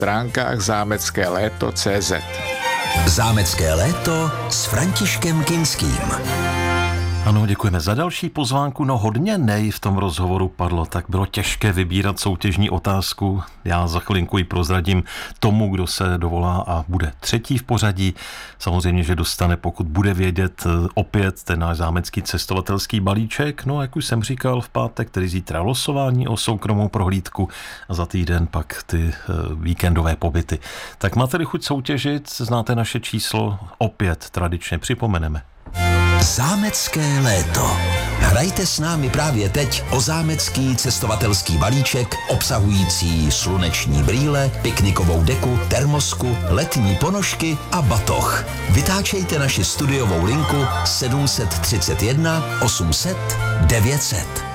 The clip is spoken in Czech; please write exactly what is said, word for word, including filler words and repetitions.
stránkách zámecké léto tečka cé zet. Zámecké léto s Františkem Kinským. Ano, děkujeme za další pozvánku. No hodně nej v tom rozhovoru padlo, tak bylo těžké vybírat soutěžní otázku. Já za chvilinku ji prozradím tomu, kdo se dovolá a bude třetí v pořadí. Samozřejmě, že dostane, pokud bude vědět, opět ten náš zámecký cestovatelský balíček. No, jak už jsem říkal, v pátek, tedy zítra losování o soukromou prohlídku a za týden pak ty víkendové pobyty. Tak máte-li chuť soutěžit, znáte naše číslo, opět tradičně připomeneme. Zámecké léto. Hrajte s námi právě teď o zámecký cestovatelský balíček obsahující sluneční brýle, piknikovou deku, termosku, letní ponožky a batoh. Vytáčejte naši studiovou linku sedm set třicet jedna osm set devět set.